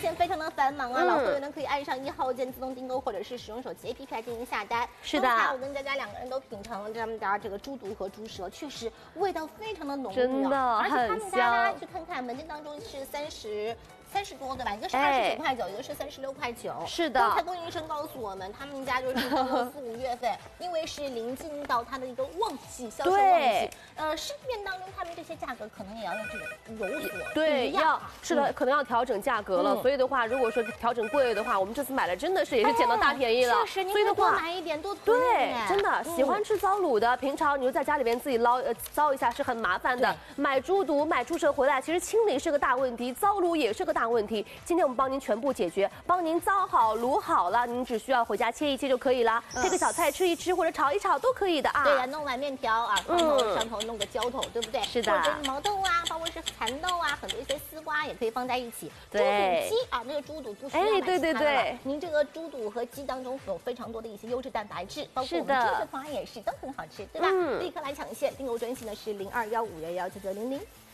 前非常的繁忙啊，老会员呢可以按上1号键自动订购，或者是使用手机 APP 来进行下单。 是的， 刚才我跟佳佳2个人都品尝了他们家这个猪肚和猪舌，确实味道非常的浓郁， 真的， 而且他们家大家去看看，门店当中是30多对吧？一个是29块9，一个是36块9。 是的。 刚才供应商告诉我们，他们家就是到了4、5月份，因为是临近到它的一个旺季，销售旺季。市面当中他们这些价格可能也要这个有所对，是的，可能要调整价格了。所以的话，如果说调整贵了的话，我们这次买了真的是也是捡到大便宜了。 确实， 所以的话， 多买一点，多囤对，真的喜欢吃糟卤的，平常你就在家里边自己糟一下是很麻烦的。买猪肚、买猪舌回来，其实清理是个大问题，糟卤也是个大问题。今天我们帮您全部解决，帮您糟好、卤好了，您只需要回家切一切就可以了，配个小菜吃一吃，或者炒一炒都可以的啊。 对呀，弄碗面条啊，上头弄个浇头，对不对？ 是的。 或者毛豆啊，包括是蚕豆啊，很多一些丝瓜也可以放在一起。 对。 猪肚鸡啊，那个猪肚不需要买其他的。 对。 您这个猪肚和鸡当中有非常多的一些优质蛋白质，包括我们猪舌方案也是都很好吃，对吧？立刻来抢现，订购专线呢是0215119900。